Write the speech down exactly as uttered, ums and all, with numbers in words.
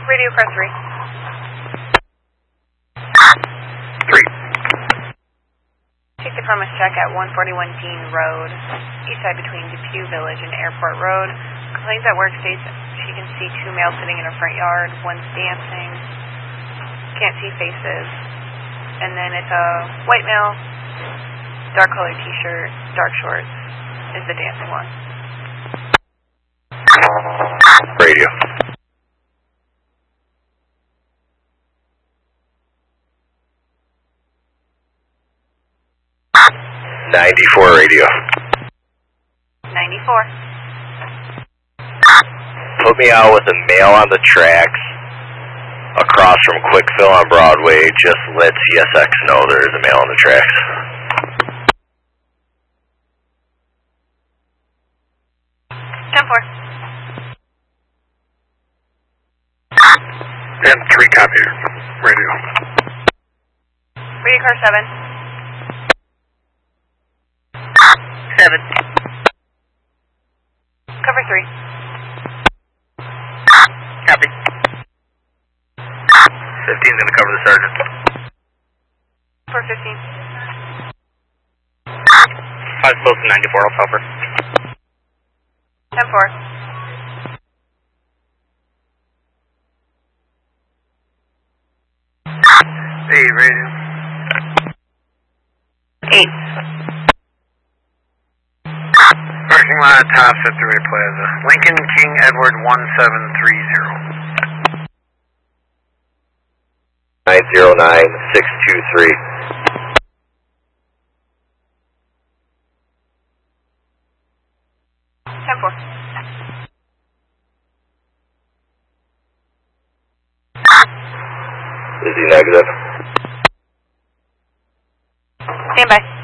Radio car three. Three. Take the promise check at one forty-one Dean Road, east side between Depew Village and Airport Road. Complains at work states she can see two males sitting in her front yard. One's dancing. Can't see faces. And then it's a white male, dark colored t-shirt, dark shorts is the dancing one. Radio. ninety-four radio. ninety-four. Put me out with a male on the tracks across from Quickfill on Broadway. Just let C S X know there is a male on the tracks. ten four. ten three copy. Radio. Radio car seven. Seven. Cover three. Copy. fifteen's going to cover the sergeant. four fifteen. Five close to ninety-four, I'll cover. ten four. Eight radio. eight. Parking lot top Fifth Ray Plaza. Lincoln King Edward one seven three zero. nine zero nine six two three. ten four. Is he negative? Stand by.